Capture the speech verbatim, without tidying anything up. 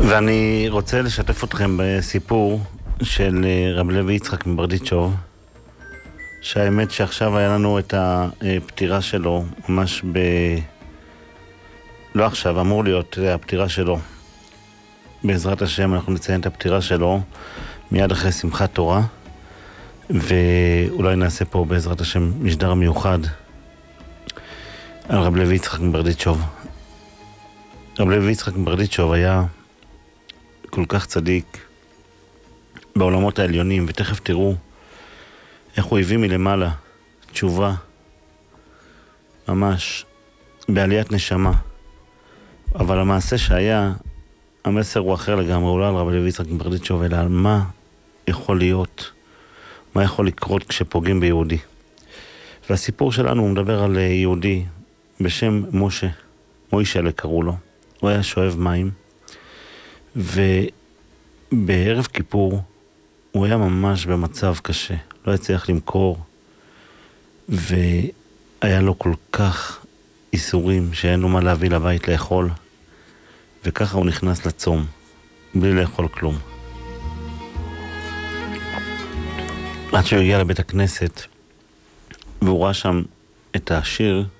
ואני רוצה לשתף אתכם בסיפור של רב לוי יצחק מברדיצ'וב, שהאמת שעכשיו היה לנו את הפטירה שלו, ממש ב... לא עכשיו, אמור להיות הפטירה שלו. בעזרת השם אנחנו נציין את הפטירה שלו מיד אחרי שמחת תורה, ואולי נעשה פה בעזרת השם משדר מיוחד על רב לוי יצחק מברדיצ'וב. רב לוי יצחק מברדיצ'וב היה כל כך צדיק בעולמות העליונים, ותכף תראו איך הוא הביא מלמעלה תשובה, ממש בעליית נשמה. אבל המעשה שהיה, המסר הוא אחר לגמרי, הוא לא על רב לוי יצחק מברדיצ'וב, אלא על מה יכול להיות, מה יכול לקרות כשפוגעים ביהודי. והסיפור שלנו הוא מדבר על יהודי בשם משה, מוישלה קראו לו. הוא היה שואב מים, ובערב כיפור הוא היה ממש במצב קשה, לא הצליח למכור, והיה לו כל כך איסורים שאין לו מה להביא לבית לאכול, וככה הוא נכנס לצום בלי לאכול כלום. עד שהוא הגיע לבית הכנסת והוא ראה שם את השיר